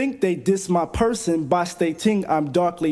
think they diss my person by stating I'm darkly